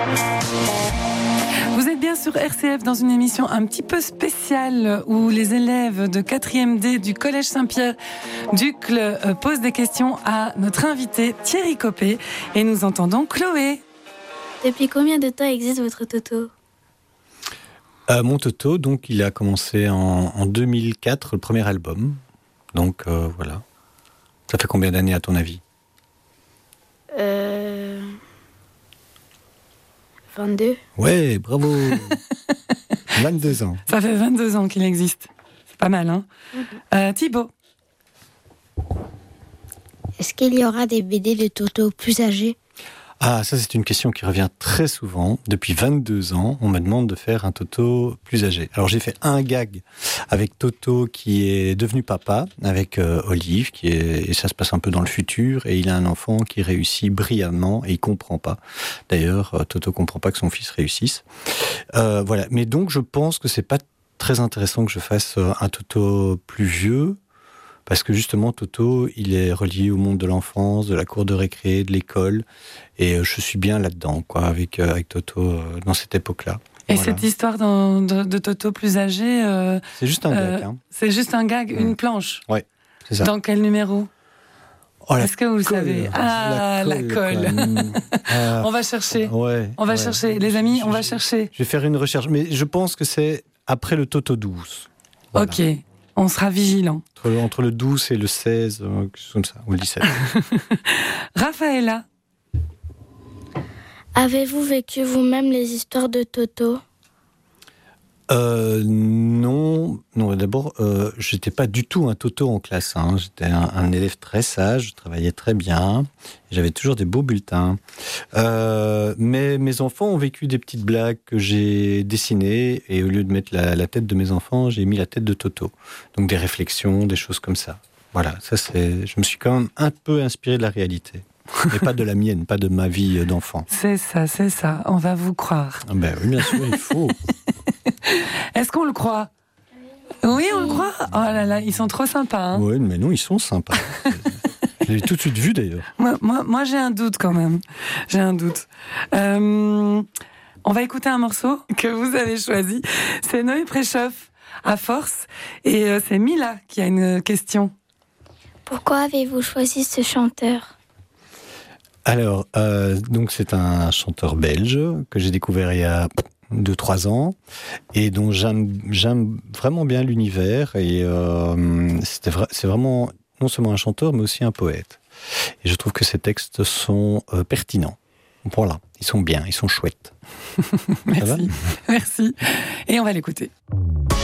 Vous êtes bien sur RCF dans une émission un petit peu spéciale où les élèves de 4e D du Collège Saint-Pierre d'Uccle posent des questions à notre invité Thierry Copé et nous entendons Chloé. Depuis combien de temps existe votre Toto ? Mon Toto, donc, il a commencé en 2004, le premier album. Donc, voilà. Ça fait combien d'années à ton avis ? 22. Ouais, bravo. 22 ans. Ça fait 22 ans qu'il existe. C'est pas mal, hein ? Thibaut. Est-ce qu'il y aura des BD de Toto plus âgés ? Ah, ça c'est une question qui revient très souvent. Depuis 22 ans, on me demande de faire un Toto plus âgé. Alors j'ai fait un gag avec Toto qui est devenu papa, avec Olive, et ça se passe un peu dans le futur, et il a un enfant qui réussit brillamment, et il comprend pas. D'ailleurs, Toto comprend pas que son fils réussisse. Voilà. Mais donc je pense que c'est pas très intéressant que je fasse un Toto plus vieux, parce que justement, Toto, il est relié au monde de l'enfance, de la cour de récré, de l'école. Et je suis bien là-dedans, quoi, avec Toto, dans cette époque-là. Et voilà. cette histoire de Toto plus âgé... c'est juste un gag. Hein. C'est juste un gag, une planche. Oui, c'est ça. Dans quel numéro ? Est-ce que vous le savez ? Ah, la colle. On va chercher. Ouais, on va chercher. Les amis, on va chercher. Je vais faire une recherche. Mais je pense que c'est après le Toto 12. Voilà. Ok. On sera vigilants. Entre le 12 et le 16, comme ça, ou le 17. Raphaëlla. Avez-vous vécu vous-même les histoires de Toto ? Non. D'abord, j'étais pas du tout un Toto en classe. Hein. J'étais un élève très sage, je travaillais très bien, j'avais toujours des beaux bulletins. Mais mes enfants ont vécu des petites blagues que j'ai dessinées, et au lieu de mettre la tête de mes enfants, j'ai mis la tête de Toto. Donc des réflexions, des choses comme ça. Voilà, je me suis quand même un peu inspiré de la réalité. Mais pas de la mienne, pas de ma vie d'enfant. C'est ça, on va vous croire. Ben oui, bien sûr, il faut. Est-ce qu'on le croit ? Oui, on le croit. Oh là là, ils sont trop sympas. Hein. Oui, mais non, ils sont sympas. Je l'ai tout de suite vu d'ailleurs. Moi, j'ai un doute quand même. J'ai un doute. On va écouter un morceau que vous avez choisi. C'est Noé Préchoff, À Force. Et c'est Mila qui a une question. Pourquoi avez-vous choisi ce chanteur ? Alors, donc c'est un chanteur belge que j'ai découvert il y a 2-3 ans et dont j'aime vraiment bien l'univers, et c'est vraiment non seulement un chanteur mais aussi un poète. Et je trouve que ses textes sont pertinents. Voilà, ils sont bien, ils sont chouettes. Merci. Et on va l'écouter.